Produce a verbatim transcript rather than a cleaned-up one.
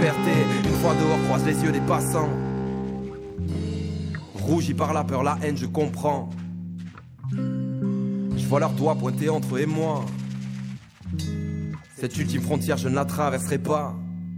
liberté. Une fois dehors, croise les yeux des passants. Rougi par la peur, la haine, je comprends. Je vois leurs doigts pointés entre eux et moi. Cette ultime frontière, je ne la traverserai pas.